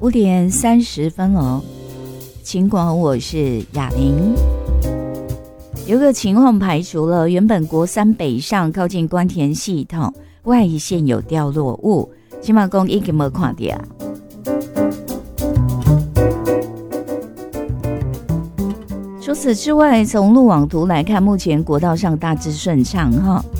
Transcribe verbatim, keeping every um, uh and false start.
五点三十分了，尽管我是雅玲。有个情况排除了，原本国三北上靠近关田系统外线有掉落物，起码讲已经没看到。除此之外，从路网图来看，目前国道上大致顺畅哈。